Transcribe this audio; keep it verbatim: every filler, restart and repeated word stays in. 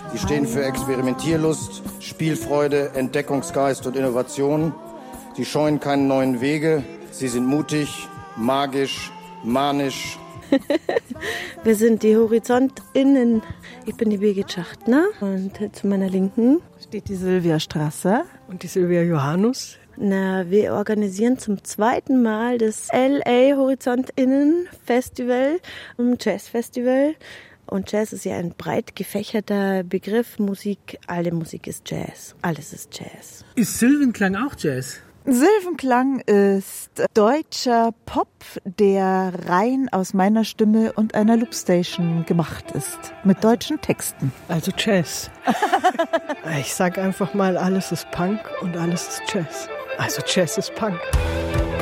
Sie stehen für Experimentierlust, Spielfreude, Entdeckungsgeist und Innovation. Sie scheuen keine neuen Wege. Sie sind mutig, magisch, manisch. Wir sind die HorizontInnen. Ich bin die Birgit Schachtner und zu meiner Linken steht die Silvia Strasser und die Silvia Johannus. Na, wir organisieren zum zweiten Mal das L A HorizontInnen Festival, ein Jazzfestival. Und Jazz ist ja ein breit gefächerter Begriff. Musik, alle Musik ist Jazz. Alles ist Jazz. Ist Silvenklang auch Jazz? Silvenklang ist deutscher Pop, der rein aus meiner Stimme und einer Loopstation gemacht ist. Mit deutschen Texten. Also Jazz. Ich sag einfach mal, alles ist Punk und alles ist Jazz. Also Jazz ist Punk.